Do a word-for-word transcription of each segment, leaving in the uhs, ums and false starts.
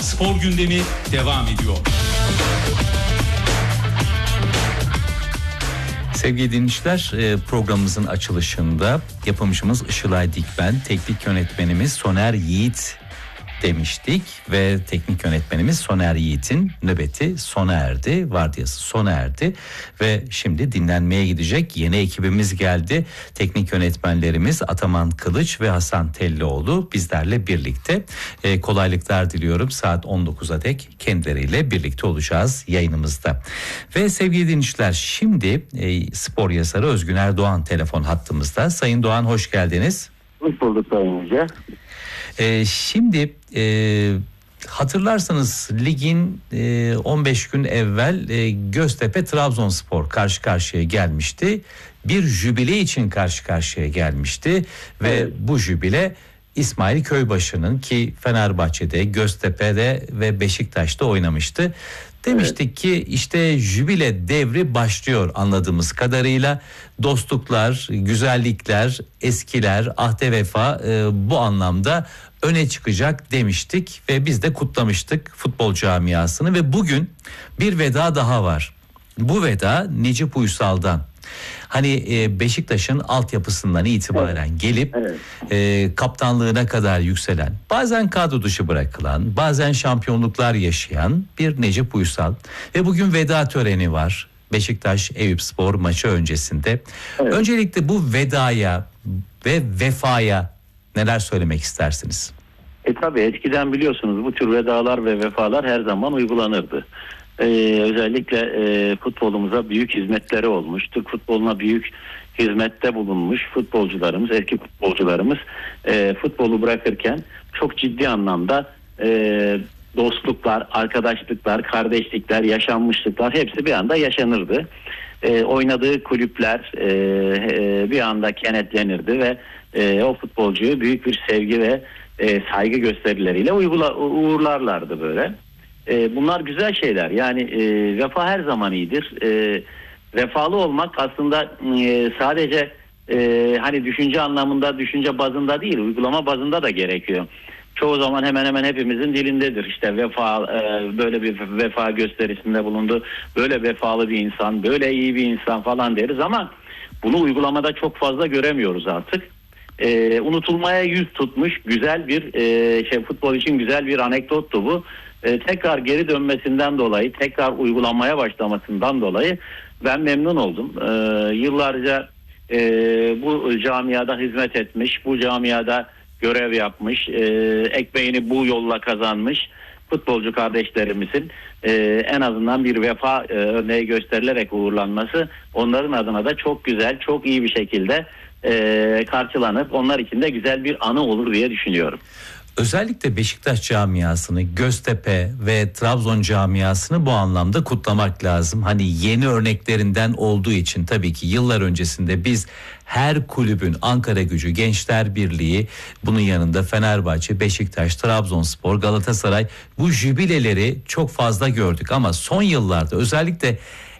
Spor gündemi devam ediyor. Sevgili dinleyiciler, programımızın açılışında yapımcımız Işılay Dikben, teknik yönetmenimiz Soner Yiğit demiştik ve teknik yönetmenimiz Soner Yiğit'in nöbeti sona erdi, vardiyası sona erdi ve şimdi dinlenmeye gidecek. Yeni ekibimiz geldi. Teknik yönetmenlerimiz Ataman Kılıç ve Hasan Tellioğlu bizlerle birlikte. Ee, kolaylıklar diliyorum. Saat on dokuza dek kendileriyle birlikte olacağız yayınımızda. Ve sevgili dinleyiciler, şimdi e, spor yazarı Özgün Erdoğan telefon hattımızda. Sayın Doğan, hoş geldiniz. Hoş bulduk Sayın Hoca. Ee, şimdi e, hatırlarsanız ligin e, on beş gün evvel e, Göztepe Trabzonspor karşı karşıya gelmişti. Bir jübile için karşı karşıya gelmişti ve evet. Bu jübile İsmail Köybaşı'nın, ki Fenerbahçe'de, Göztepe'de ve Beşiktaş'ta oynamıştı. Demiştik evet. ki işte jübile devri başlıyor anladığımız kadarıyla. Dostluklar, güzellikler, eskiler, ahde vefa e, bu anlamda öne çıkacak demiştik ve biz de kutlamıştık futbol camiasını ve bugün bir veda daha var. Bu veda Necip Uysal'dan. Hani e, Beşiktaş'ın altyapısından itibaren evet. gelip evet. E, kaptanlığına kadar yükselen, bazen kadro dışı bırakılan, bazen şampiyonluklar yaşayan bir Necip Uysal ve bugün veda töreni var Beşiktaş Eyüpspor maçı öncesinde. Evet. Öncelikle bu vedaya ve vefaya neler söylemek istersiniz? E tabii eskiden biliyorsunuz bu tür vedalar ve vefalar her zaman uygulanırdı. Ee, özellikle e, futbolumuza büyük hizmetleri olmuş. Türk futboluna büyük hizmette bulunmuş futbolcularımız, eski futbolcularımız e, futbolu bırakırken çok ciddi anlamda e, dostluklar, arkadaşlıklar, kardeşlikler, yaşanmışlıklar hepsi bir anda yaşanırdı. E, oynadığı kulüpler e, e, bir anda kenetlenirdi ve e, o futbolcuyu büyük bir sevgi ve e, saygı gösterileriyle uygula, uğurlarlardı böyle. E, bunlar güzel şeyler. Yani e, vefa her zaman iyidir. E, vefalı olmak aslında e, sadece e, hani düşünce anlamında, düşünce bazında değil, uygulama bazında da gerekiyor. Çoğu zaman hemen hemen hepimizin dilindedir. İşte vefa, e, böyle bir vefa gösterisinde bulundu. Böyle vefalı bir insan, böyle iyi bir insan falan deriz ama bunu uygulamada çok fazla göremiyoruz artık. E, unutulmaya yüz tutmuş güzel bir e, şey futbol için güzel bir anekdottu bu. E, tekrar geri dönmesinden dolayı, tekrar uygulanmaya başlamasından dolayı ben memnun oldum. E, yıllarca e, bu camiada hizmet etmiş, bu camiada görev yapmış, e, ekmeğini bu yolla kazanmış futbolcu kardeşlerimizin e, en azından bir vefa e, örneği gösterilerek uğurlanması onların adına da çok güzel, çok iyi bir şekilde e, karşılanıp onlar için de güzel bir anı olur diye düşünüyorum. Özellikle Beşiktaş camiasını, Göztepe ve Trabzon camiasını bu anlamda kutlamak lazım. Hani yeni örneklerinden olduğu için tabii ki yıllar öncesinde biz her kulübün, Ankaragücü, Gençler Birliği, bunun yanında Fenerbahçe, Beşiktaş, Trabzonspor, Galatasaray, bu jübileleri çok fazla gördük ama son yıllarda özellikle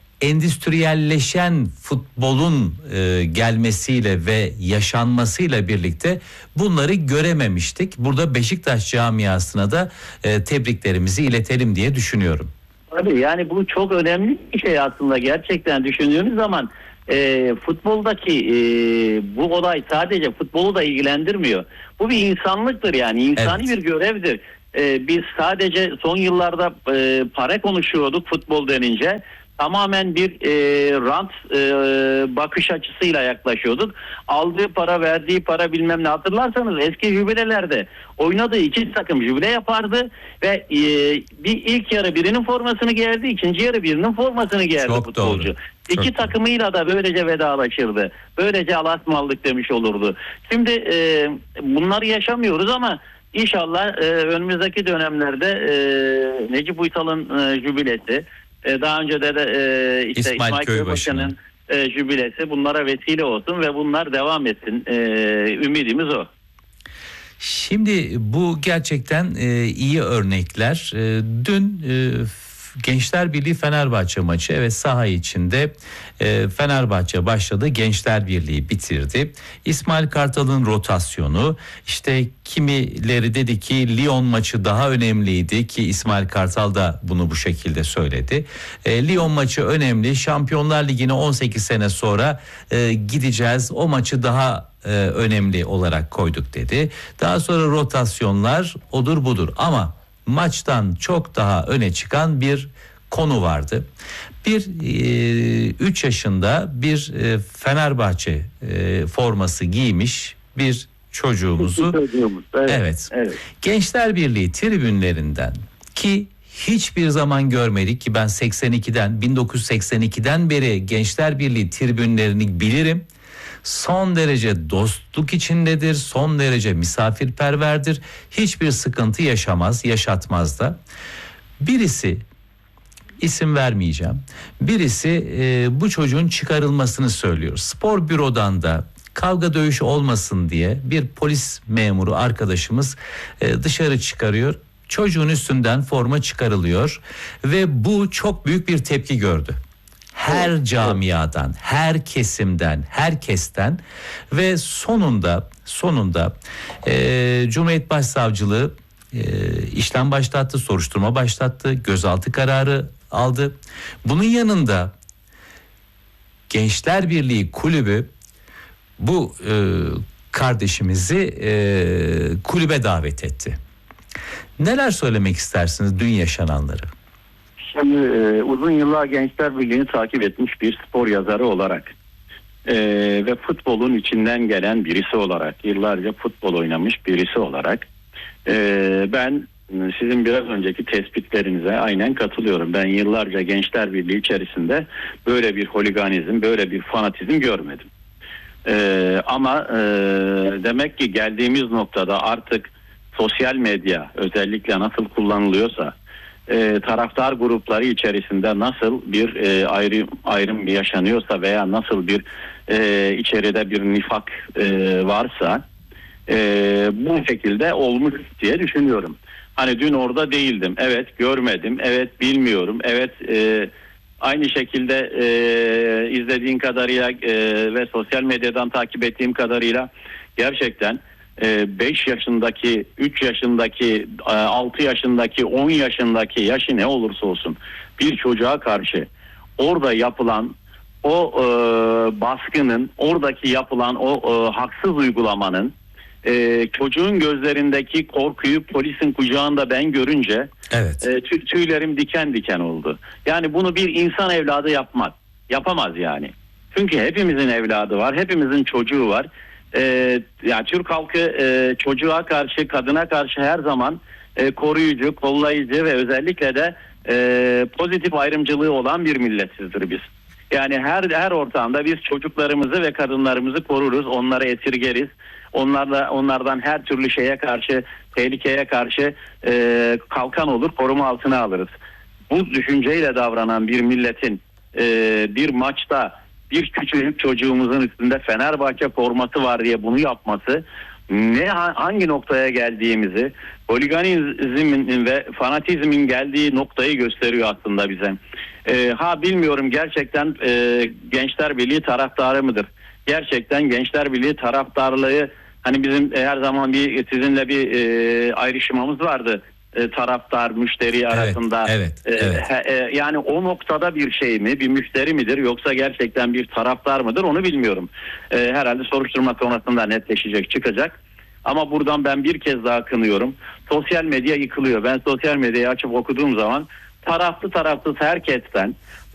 endüstriyelleşen futbolun e, gelmesiyle ve yaşanmasıyla birlikte bunları görememiştik. Burada Beşiktaş camiasına da e, tebriklerimizi iletelim diye düşünüyorum. Tabii yani bu çok önemli bir şey aslında, gerçekten düşündüğünüz zaman e, futboldaki e, bu olay sadece futbolu da ilgilendirmiyor. Bu bir insanlıktır, yani insani evet. bir görevdir. E, biz sadece son yıllarda e, para konuşuyorduk futbol denince. Tamamen bir e, rant e, bakış açısıyla yaklaşıyorduk. Aldığı para, verdiği para bilmem ne, hatırlarsanız eski jübilelerde oynadığı iki takım jübile yapardı ve e, bir ilk yarı birinin formasını giyerdi, ikinci yarı birinin formasını giyerdi Çok futbolcu. Doğru. İki Çok takımıyla da böylece vedalaşırdı. Böylece alasmallık demiş olurdu. Şimdi e, bunları yaşamıyoruz ama İnşallah e, önümüzdeki dönemlerde e, Necip Uysal'ın e, jübilesi, e, daha önce de, de e, işte İsmail, İsmail Köybaşı'nın e, jübilesi bunlara vesile olsun ve bunlar devam etsin. E, ümidimiz o. Şimdi bu gerçekten e, iyi örnekler. E, dün e, Gençler Birliği Fenerbahçe maçı, evet, saha içinde e, Fenerbahçe başladı, Gençler Birliği bitirdi. İsmail Kartal'ın rotasyonu, işte kimileri dedi ki Lyon maçı daha önemliydi ki İsmail Kartal da bunu bu şekilde söyledi. E, Lyon maçı önemli, Şampiyonlar Ligi'ne on sekiz sene sonra e, gideceğiz, o maçı daha e, önemli olarak koyduk dedi. Daha sonra rotasyonlar odur budur, ama maçtan çok daha öne çıkan bir konu vardı. Bir üç yaşında bir e, Fenerbahçe e, forması giymiş bir çocuğumuzu, Çocuğumuz, evet, evet, evet. Gençler Birliği tribünlerinden, ki hiçbir zaman görmedik ki ben seksen ikiden bin dokuz yüz seksen ikiden beri Gençler Birliği tribünlerini bilirim. Son derece dostluk içindedir, son derece misafirperverdir. Hiçbir sıkıntı yaşamaz, yaşatmaz da. Birisi, isim vermeyeceğim, birisi e, bu çocuğun çıkarılmasını söylüyor. Spor bürodan da kavga dövüş olmasın diye bir polis memuru arkadaşımız e, dışarı çıkarıyor. Çocuğun üstünden forma çıkarılıyor ve bu çok büyük bir tepki gördü. Her camiadan, her kesimden, herkesten ve sonunda sonunda e, Cumhuriyet Başsavcılığı e, işlem başlattı, soruşturma başlattı, gözaltı kararı aldı. Bunun yanında Gençler Birliği Kulübü bu e, kardeşimizi e, kulübe davet etti. Neler söylemek istersiniz dün yaşananları? Şimdi e, uzun yıllar Gençler Birliği'ni takip etmiş bir spor yazarı olarak e, ve futbolun içinden gelen birisi olarak, yıllarca futbol oynamış birisi olarak e, ben sizin biraz önceki tespitlerinize aynen katılıyorum. Ben yıllarca Gençler Birliği içerisinde böyle bir holiganizm, böyle bir fanatizm görmedim. E, ama e, demek ki geldiğimiz noktada artık sosyal medya özellikle nasıl kullanılıyorsa, E, taraftar grupları içerisinde nasıl bir e, ayrım ayrım yaşanıyorsa veya nasıl bir e, içeride bir nifak e, varsa e, bu şekilde olmuş diye düşünüyorum. Hani dün orada değildim, evet görmedim, evet bilmiyorum, evet e, aynı şekilde e, izlediğin kadarıyla e, ve sosyal medyadan takip ettiğim kadarıyla gerçekten beş yaşındaki, üç yaşındaki, altı yaşındaki, on yaşındaki, yaşı ne olursa olsun bir çocuğa karşı orada yapılan o e, baskının, oradaki yapılan o e, haksız uygulamanın, e, çocuğun gözlerindeki korkuyu polisin kucağında ben görünce evet. e, tü, tüylerim diken diken oldu. Yani bunu bir insan evladı yapmaz, yapamaz yani. Çünkü hepimizin evladı var, hepimizin çocuğu var. Ee, yani Türk halkı e, çocuğa karşı, kadına karşı her zaman e, koruyucu, kollayıcı ve özellikle de e, pozitif ayrımcılığı olan bir milletsizdir biz. Yani her her ortamda biz çocuklarımızı ve kadınlarımızı koruruz, onları esirgeriz, onlarla onlardan her türlü şeye karşı, tehlikeye karşı e, kalkan olur, koruma altına alırız. Bu düşünceyle davranan bir milletin e, bir maçta bir küçücük çocuğumuzun üstünde Fenerbahçe forması var diye bunu yapması, ne hangi noktaya geldiğimizi, holiganizmin ve fanatizmin geldiği noktayı gösteriyor aslında bize. Ee, ha bilmiyorum gerçekten e, Gençler Birliği taraftarı mıdır? Gerçekten Gençler Birliği taraftarlığı, hani bizim e, her zaman bir sizinle bir e, ayrışmamız vardı. E, taraftar müşteri arasında, evet, evet, evet. E, e, yani o noktada bir şey mi, bir müşteri midir yoksa gerçekten bir taraftar mıdır onu bilmiyorum. E, herhalde soruşturma sonrasında netleşecek, çıkacak. Ama buradan ben bir kez daha kınıyorum. Sosyal medya yıkılıyor. Ben sosyal medyayı açıp okuduğum zaman taraflı tarafsız herkesten